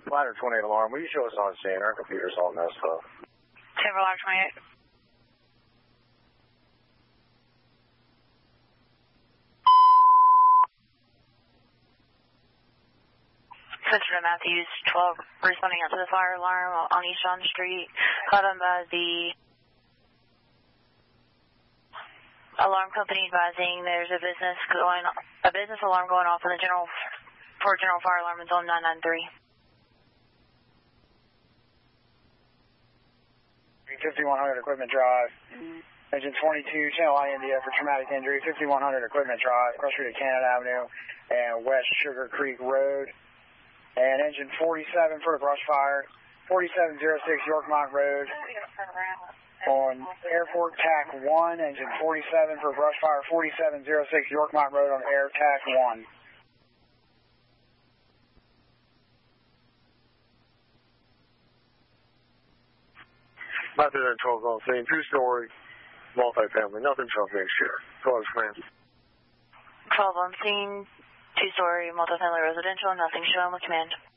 Ladder 28 alarm, will you show us on scene? Our computer's all messed up. Denver Ladder 28. Central Matthews 12, responding out to the fire alarm on East John Street, caught on by the alarm company advising there's a business alarm going off in the general fire alarm in zone 993. 5100 Equipment Drive, Engine 22, Channel I India for traumatic injury, 5100 Equipment Drive, across street of Cannon Avenue and West Sugar Creek Road. And engine 47 for the brush fire, 4706 Yorkmont Road on Airport TAC 1, engine 47 for brush fire, 4706 Yorkmont Road on Air TAC 1. Method and 12 on scene, 2-story, multifamily, nothing shall be exterior. 12 command. 12 on scene. 2-story multifamily residential, nothing shown with command.